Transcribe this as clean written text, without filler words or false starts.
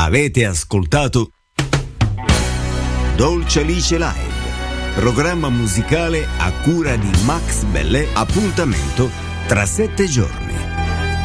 Avete ascoltato Dolce Alice Live, programma musicale a cura di Max Bellè. Appuntamento tra 7 giorni.